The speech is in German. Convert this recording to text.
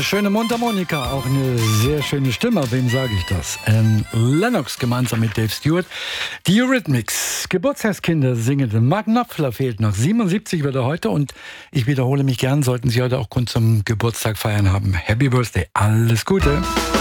Schöne Mundharmonika, auch eine sehr schöne Stimme, wem sage ich das? Lennox gemeinsam mit Dave Stewart. Die Eurythmics, Geburtstagskinder singen. Mark Knopfler fehlt noch, 77 wird er heute und ich wiederhole mich gern, sollten Sie heute auch Grund zum Geburtstag feiern haben. Happy Birthday, alles Gute.